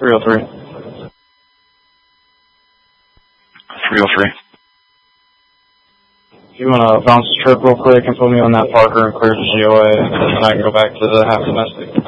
303. 303. If you want to bounce the trip real quick and put me on that Parker and clear the GOA, and then I can go back to the half domestic.